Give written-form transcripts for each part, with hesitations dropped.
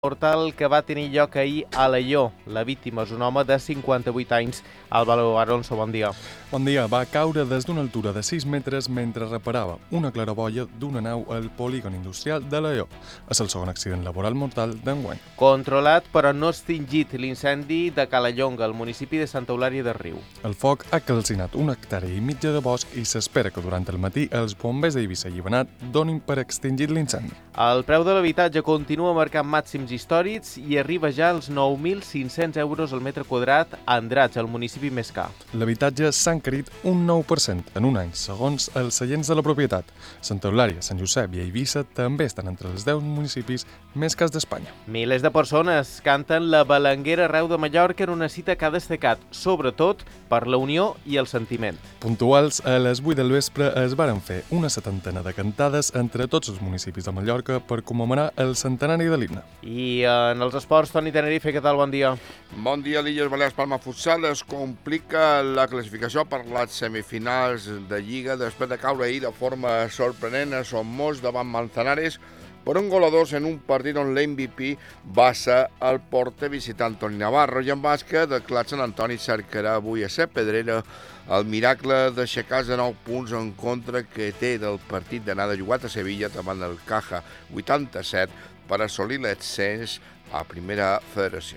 mortal que va tenir lloc ahir a Alaior. La víctima és un home de 58 anys. Álvaro Alonso, bon dia. Bon dia. Va caure des d'una altura de 6 metres mentre reparava una claraboia d'una nau al polígon industrial d'Alaior. És el segon accident laboral mortal d'enguany. Controlat però no extingit l'incendi de Calallonga, al municipi de Santa Eulària de Riu. El foc ha calcinat 1,5 hectàrees de bosc i s'espera que durant el matí els bombers d'Eivissa i Llibenat donin per extingit l'incendi. El preu de l'habitatge continua marcant màxims històrics i arriba ja als 9.500 euros al metre quadrat a Andratx, el municipi més car. L'habitatge s'ha encarit un 9% en un any, segons els seients de la propietat. Santa Eulària, Sant Josep i Eivissa també estan entre els 10 municipis més cars d'Espanya. Milers de persones canten la Balanguera arreu de Mallorca en una cita que ha destacat, sobretot, per la unió i el sentiment. Puntuals, a les 8 del vespre es varen fer una 70 de cantades entre tots els municipis de Mallorca per commemorar el centenari de l'himne. I en els esports, Toni Tenerife, què tal? Bon dia. Bon dia, l'Illes Balears Palma Futsal es complica la classificació per les semifinals de Lliga després de caure ahir de forma sorprenent a Somos davant Manzanares per 1-2 en un partit on l'MVP va ser el porter visitant Toni Navarro, i en bàsquet el Clat Sant Antoni cercarà avui a Set Pedrera el miracle d'aixecar de 9 punts en contra que té del partit d'anada jugat a Sevilla davant del Caja 87 per assolir l'ascens a Primera Federació.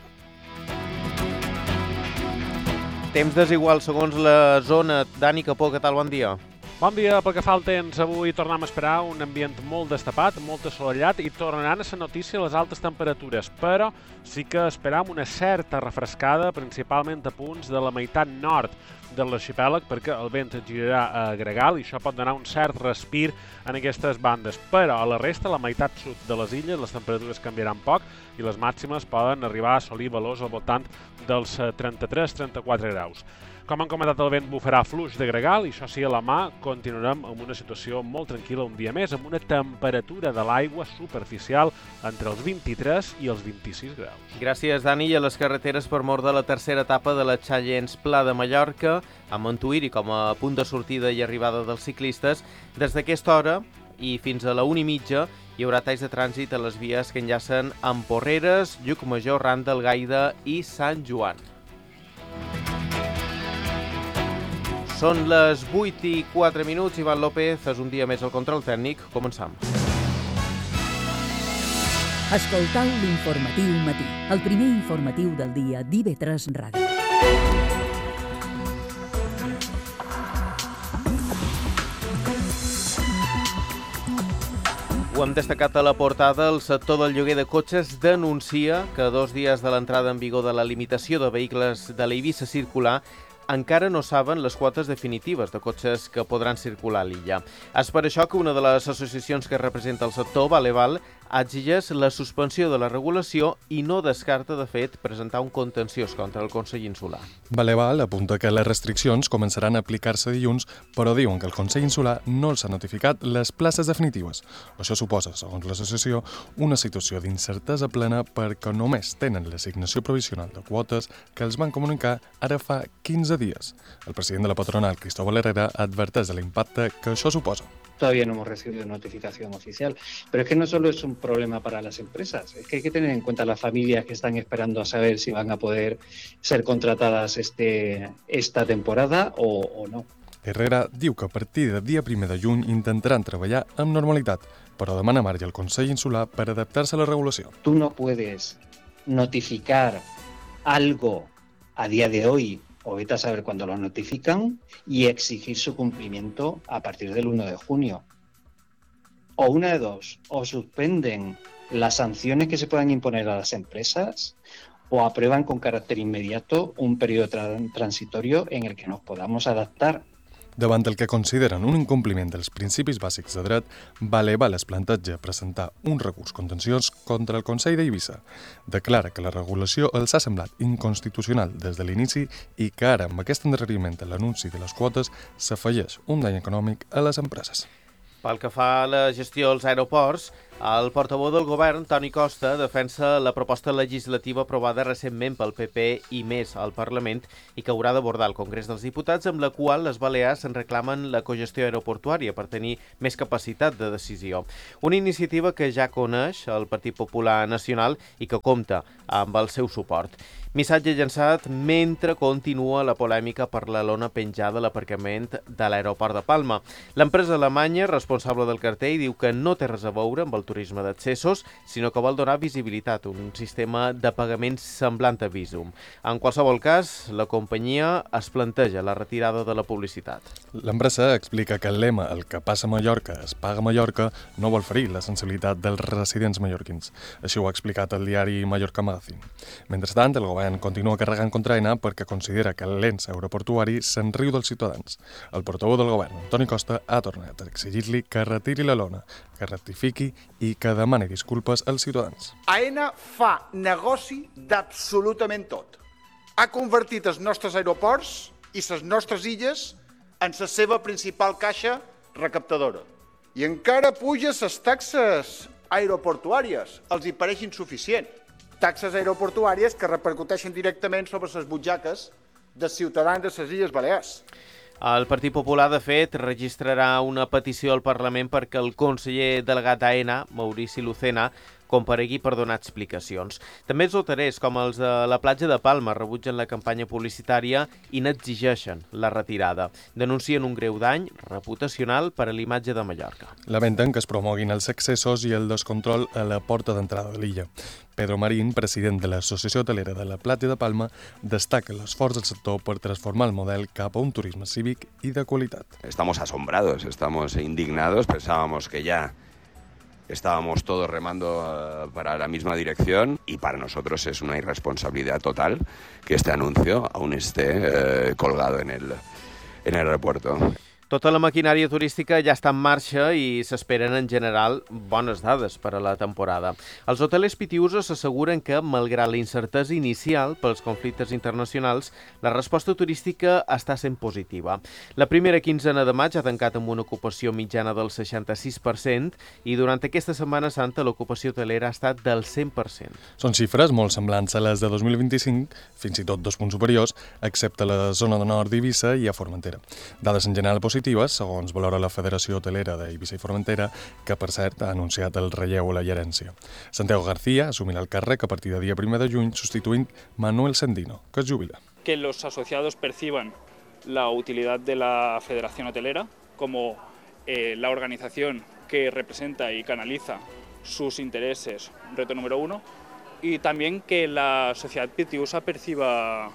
Temps desigual segons la zona. Dani Capó, què tal? Bon dia. Bon dia. Pel que fa al temps, avui tornem a esperar un ambient molt destapat, molt assolellat, i tornaran a ser notícia les altes temperatures, però sí que esperam una certa refrescada, principalment a punts de la meitat nord de l'arxipèlag, perquè el vent girarà a gregal i això pot donar un cert respir en aquestes bandes. Però a la resta, la meitat sud de les illes, les temperatures canviaran poc i les màximes poden arribar a assolir valors al voltant dels 33-34 graus. Com han comentat, el vent bufarà fluix de gregal i això sí, a la mà continuarem amb una situació molt tranquil·la un dia més, amb una temperatura de l'aigua superficial entre els 23 i els 26 graus. Gràcies, Dani. I a les carreteres, per mort de la tercera etapa de la Challenge Pla de Mallorca, amb Montuïri com a punt de sortida i arribada dels ciclistes, des d'aquesta hora i fins a la 1:30 hi haurà talls de trànsit a les vies que enllacen amb Porreres, Llucmajor, Randa, Algaida i Sant Joan. Són les 8:04. Ivan López, és un dia més al control tècnic. Començam. Escoltau l'informatiu matí, el primer informatiu del dia d'IV3 Ràdio. Ho hem destacat a la portada. El sector del lloguer de cotxes denuncia que a 2 dies de l'entrada en vigor de la limitació de vehicles de l'Eivissa circular encara no saben les quotes definitives de cotxes que podran circular a l'illa. És per això que una de les associacions que representa el sector, Valeval, exigeix la suspensió de la regulació i no descarta, de fet, presentar un contenciós contra el Consell Insular. Valeval apunta que les restriccions començaran a aplicar-se dilluns, però diuen que el Consell Insular no els ha notificat les places definitives. Això suposa, segons l'associació, una situació d'incertesa plena perquè només tenen l'assignació provisional de quotes que els van comunicar ara fa 15 dies. El president de la patronal, Cristóbal Herrera, adverteix de l'impacte que això suposa. Todavía no hemos recibido notificación oficial. Pero es que no solo es un problema para las empresas, es que hay que tener en cuenta las familias que están esperando a saber si van a poder ser contratadas esta temporada o no. Herrera diu que a partir del dia 1 de juny intentaran treballar amb normalitat, però demana marge al Consell Insular per adaptar-se a la regulació. Tú no puedes notificar algo a día de hoy, o vete a saber cuándo lo notifican, y exigir su cumplimiento a partir del 1 de junio. O una de dos, o suspenden las sanciones que se puedan imponer a las empresas, o aprueban con carácter inmediato un periodo transitorio en el que nos podamos adaptar. Davant el que consideren un incompliment dels principis bàsics de dret, Valeval es planteja presentar un recurs contenciós contra el Consell d'Eivissa. Declara que la regulació els ha semblat inconstitucional des de l'inici i que ara, amb aquest endarreriment en l'anunci de les quotes, s'afegeix un dany econòmic a les empreses. Pel que fa a la gestió als aeroports, El portaveu del govern, Toni Costa, defensa la proposta legislativa aprovada recentment pel PP i més al Parlament i que haurà d'abordar el Congrés dels Diputats, amb la qual les Balears en reclamen la cogestió aeroportuària per tenir més capacitat de decisió. Una iniciativa que ja coneix el Partit Popular Nacional i que compta amb el seu suport. Missatge llançat mentre continua la polèmica per la lona penjada a l'aparcament de l'aeroport de Palma. L'empresa alemanya, responsable del cartell, diu que no té res a veure amb el turisme d'accessos, sinó que vol donar visibilitat, un sistema de pagament semblant a Visum. En qualsevol cas, la companyia es planteja la retirada de la publicitat. L'empresa explica que el lema «El que passa a Mallorca es paga a Mallorca» no vol ferir la sensibilitat dels residents mallorquins. Així ho ha explicat el diari Mallorca Magazine. Mentrestant, el govern continua carregant contra Aena perquè considera que l'ens aeroportuari se'n riu dels ciutadans. El portaveu del govern, Toni Costa, ha tornat a exigir-li que retiri la lona, que rectifiqui i que demani disculpes als ciutadans. Aena fa negoci d'absolutament tot. Ha convertit els nostres aeroports i les nostres illes en la seva principal caixa recaptadora. I encara puja les taxes aeroportuàries. Els hi pareix insuficient. Taxes aeroportuàries que repercuteixen directament sobre les butxaques dels ciutadans de les Illes Balears. El Partit Popular, de fet, registrarà una petició al Parlament perquè el conseller delegat d'Aena, Maurici Lucena, comparegui per donar explicacions. També els hotelers, com els de la platja de Palma, rebutgen la campanya publicitària i n'exigeixen la retirada. Denuncien un greu dany reputacional per a l'imatge de Mallorca. Lamenten que es promoguin els excessos i el descontrol a la porta d'entrada de l'illa. Pedro Marín, president de l'Associació Hotelera de la Platja de Palma, destaca l'esforç del sector per transformar el model cap a un turisme cívic i de qualitat. Estamos asombrados, estamos indignados, pensábamos que ya estábamos todos remando para la misma dirección y para nosotros es una irresponsabilidad total que este anuncio aún esté colgado en el aeropuerto. Tota la maquinària turística ja està en marxa i s'esperen en general bones dades per a la temporada. Els hotelers pitiusos asseguren que, malgrat la incertesa inicial pels conflictes internacionals, la resposta turística està sent positiva. La primera quinzena de maig ha tancat amb una ocupació mitjana del 66% i durant aquesta Setmana Santa l'ocupació hotelera ha estat del 100%. Són xifres molt semblants a les de 2025, fins i tot 2 punts superiors, excepte a la zona de nord d'Eivissa i a Formentera. Dades en general positives, segons valora la Federació Hotelera d'Eivissa i Formentera, que per cert ha anunciat el relleu a la gerència. Santiago García assumirà el càrrec a partir del dia 1 de juny, substituint Manuel Sendino, que es jubila. Que los asociados perciban la utilidad de la Federación Hotelera como la organización que representa y canaliza sus intereses, reto número 1, y también que la sociedad pitiusa perciba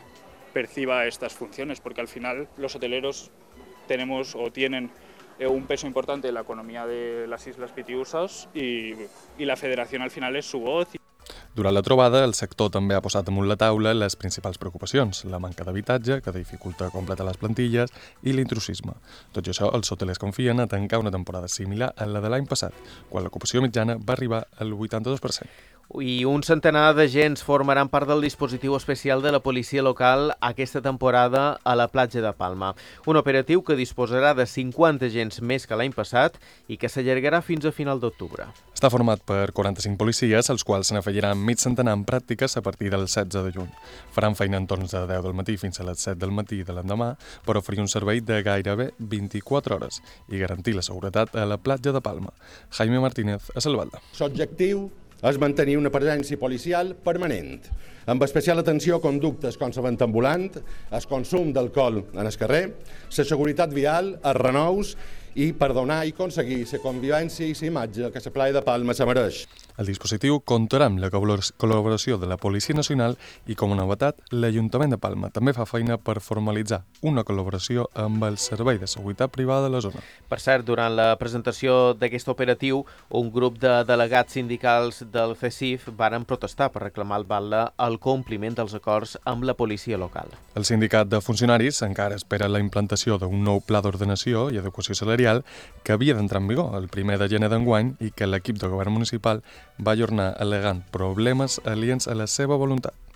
estas funciones, porque al final los hoteleros tenemos o tienen un peso importante en la economía de las Islas Pitiusas y la federación al final es su voz. Durant la trobada, el sector també ha posat damunt la taula les principals preocupacions, la manca d'habitatge, que dificulta completar les plantilles, i l'intrusisme. Tot i això, els hotelers confien a tancar una temporada similar a la de l'any passat, quan l'ocupació mitjana va arribar al 82%. I un centenar d'agents formaran part del dispositiu especial de la policia local aquesta temporada a la platja de Palma. Un operatiu que disposarà de 50 agents més que l'any passat i que s'allargarà fins a final d'octubre. Està format per 45 policies, als quals se n'afegiran mig centenar en pràctiques a partir del 16 de juny. Faran feina en torns de 10 del matí fins a les 7 del matí de l'endemà per oferir un servei de gairebé 24 hores i garantir la seguretat a la platja de Palma. Jaime Martínez, a Salvalda. L'objectiu és mantenir una presència policial permanent, amb especial atenció a conductes com la venda ambulant, el consum d'alcohol en el carrer, la seguretat vial, els renous i per donar i aconseguir la convivència i la imatge que la platja de Palma se mereix. El dispositiu comptarà amb la col·laboració de la Policia Nacional i, com a novetat, l'Ajuntament de Palma també fa feina per formalitzar una col·laboració amb el Servei de Seguretat Privada de la zona. Per cert, durant la presentació d'aquest operatiu, un grup de delegats sindicals del CESIF varen protestar per reclamar el compliment dels acords amb la policia local. El sindicat de funcionaris encara espera la implantació d'un nou pla d'ordenació i adequació salarial que havia d'entrar en vigor el 1 de gener d'enguany i que l'equip de govern municipal va ajornar al·legant problemes aliens a la seva voluntat.